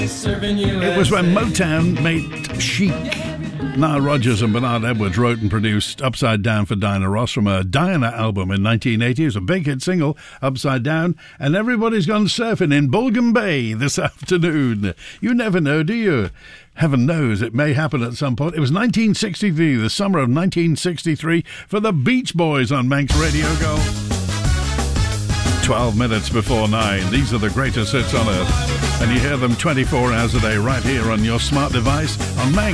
It was when Motown made Chic. Nile Rodgers and Bernard Edwards wrote and produced Upside Down for Diana Ross from a Diana album in 1980. It was a big hit single, Upside Down, and everybody's gone surfing in Bulgham Bay this afternoon. You never know, do you? Heaven knows, it may happen at some point. It was 1963, the summer of 1963, for the Beach Boys on Manx Radio Go. 12 minutes before 9. These are the greatest hits on earth. And you hear them 24 hours a day right here on your smart device on Manx.